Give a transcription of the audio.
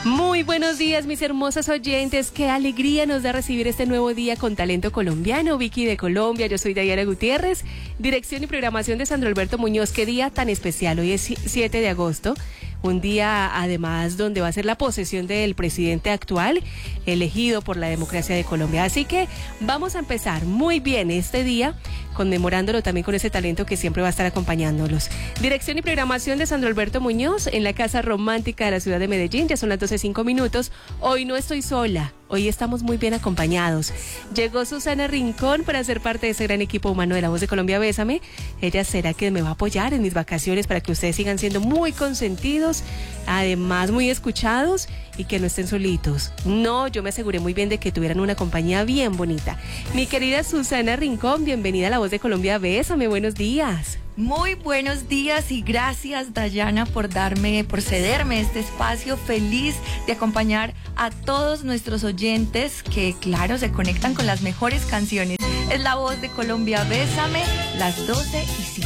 Muy buenos días, mis hermosos oyentes. Qué alegría nos da recibir este nuevo día con talento colombiano. Vicky de Colombia, yo soy Dayana Gutiérrez. Dirección y programación de Sandro Alberto Muñoz. Qué día tan especial. Hoy es 7 de agosto. Un día, además, donde va a ser la posesión del presidente actual, elegido por la democracia de Colombia. Así que vamos a empezar muy bien este día, conmemorándolo también con ese talento que siempre va a estar acompañándolos. Dirección y programación de Sandro Alberto Muñoz en la Casa Romántica de la ciudad de Medellín. Ya son las 12:05. Hoy no estoy sola. Hoy estamos muy bien acompañados. Llegó Susana Rincón para ser parte de ese gran equipo humano de La Voz de Colombia, Bésame. Ella será quien me va a apoyar en mis vacaciones para que ustedes sigan siendo muy consentidos, además muy escuchados y que no estén solitos. No, yo me aseguré muy bien de que tuvieran una compañía bien bonita. Mi querida Susana Rincón, bienvenida a La Voz de Colombia, Bésame. Buenos días. Muy buenos días y gracias, Dayana, por cederme este espacio. Feliz de acompañar a todos nuestros oyentes que, claro, se conectan con las mejores canciones. Es La Voz de Colombia, Bésame, las 12:05.